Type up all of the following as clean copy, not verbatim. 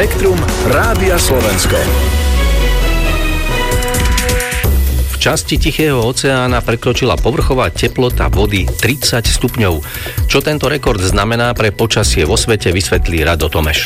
Spektrum Rádia Slovensko. V časti Tichého oceána prekročila povrchová teplota vody 30 stupňov. Čo tento rekord znamená pre počasie vo svete, vysvetlí Rado Tomeš.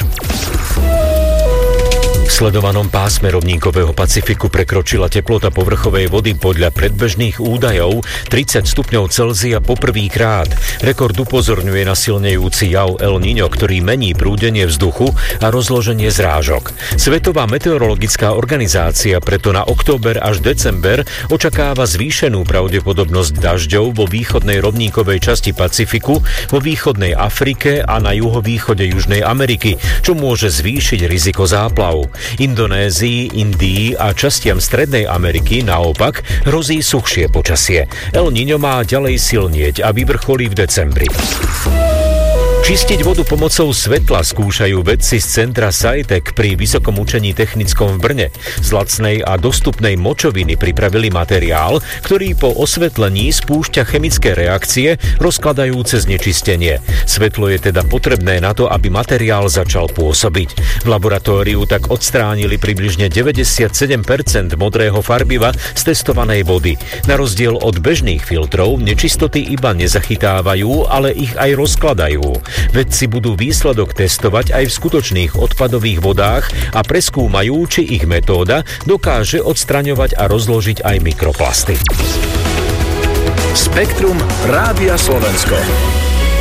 V sledovanom pásme rovníkového Pacifiku prekročila teplota povrchovej vody podľa predbežných údajov 30 stupňov Celzia poprvýkrát. Rekord upozorňuje na silnejúci jav El Niño, ktorý mení prúdenie vzduchu a rozloženie zrážok. Svetová meteorologická organizácia preto na október až december očakáva zvýšenú pravdepodobnosť dažďov vo východnej rovníkovej časti Pacifiku, vo východnej Afrike a na juhovýchode Južnej Ameriky, čo môže zvýšiť riziko záplav. Indonézii, Indii a častiam Strednej Ameriky naopak hrozí suchšie počasie. El Niño má ďalej silnieť a vyvrcholí v decembri. Čistiť vodu pomocou svetla skúšajú vedci z centra SciTech pri Vysokom učení technickom v Brne. Z lacnej a dostupnej močoviny pripravili materiál, ktorý po osvetlení spúšťa chemické reakcie rozkladajúce znečistenie. Svetlo je teda potrebné na to, aby materiál začal pôsobiť. V laboratóriu tak odstránili približne 97% modrého farbiva z testovanej vody. Na rozdiel od bežných filtrov nečistoty iba nezachytávajú, ale ich aj rozkladajú. Vedci budú výsledok testovať aj v skutočných odpadových vodách a preskúmajú, či ich metóda dokáže odstraňovať a rozložiť aj mikroplasty. Spektrum Rádia Slovensko.